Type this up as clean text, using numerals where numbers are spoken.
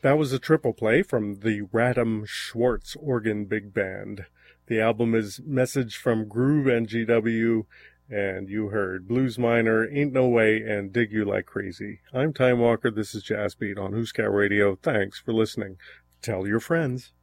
That was a triple play from the Radham Schwartz Organ Big Band. The album is Message from Groove and GW, and you heard Blues Miner, Ain't No Way, and Dig You Like Crazy. I'm Time Walker. This is Jazz Beat on Who's Cat Radio. Thanks for listening. Tell your friends.